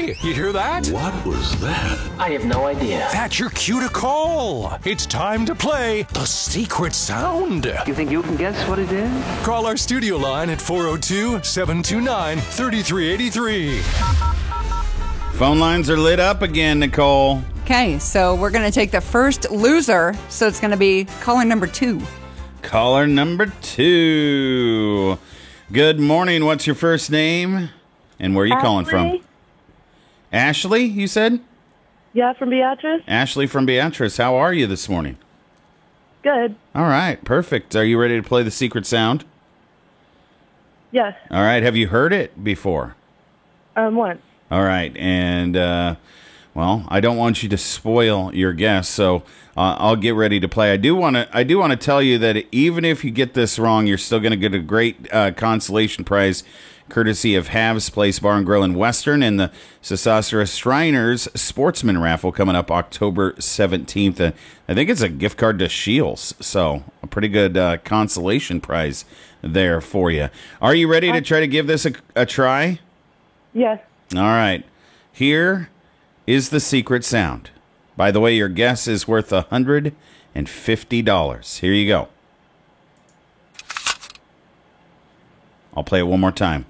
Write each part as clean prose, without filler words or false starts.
Hey, you hear that? What was that? I have no idea. That's your cue to call. It's time to play The Secret Sound. You think you can guess what it is? Call our studio line at 402-729-3383. Phone lines are lit up again, Nicole. Okay, so we're going to take the first loser. So it's going to be caller number 2. Caller number 2. Good morning. What's your first name? And where are you calling from? Ashley, you said? Yeah, from Beatrice. Ashley from Beatrice. How are you this morning? Good. All right, perfect. Are you ready to play The Secret Sound? Yes. All right. Have you heard it before? Once. All right. And, well, I don't want you to spoil your guess, so I'll get ready to play. I do want to tell you that even if you get this wrong, you're still going to get a great consolation prize courtesy of Hav's Place Bar and Grill in Western and the Sasasura Shriners Sportsman Raffle coming up October 17th. I think it's a gift card to Shields, so a pretty good consolation prize there for you. Are you ready to try to give this a try? Yes. All right. Here is The Secret Sound. By the way, your guess is worth $150. Here you go. I'll play it one more time.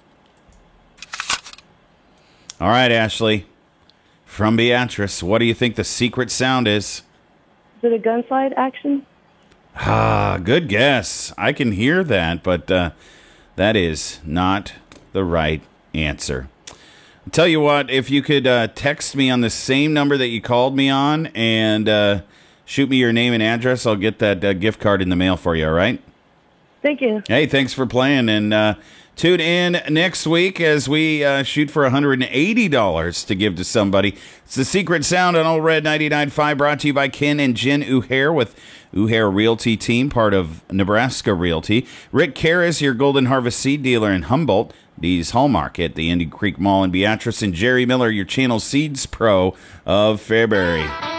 All right, Ashley. From Beatrice, what do you think the secret sound is? Is it a gunslide action? Ah, good guess. I can hear that, but that is not the right answer. I'll tell you what, if you could text me on the same number that you called me on and shoot me your name and address, I'll get that gift card in the mail for you, all right? Thank you. Hey, thanks for playing, and tune in next week as we shoot for $180 to give to somebody. It's The Secret Sound on Old Red 99.5, brought to you by Ken and Jen Uhair with Uhair Realty Team, part of Nebraska Realty. Rick Karras, your Golden Harvest seed dealer in Humboldt. Dee's Hallmark at the Indian Creek Mall in Beatrice. And Jerry Miller, your Channel Seeds Pro of Fairbury.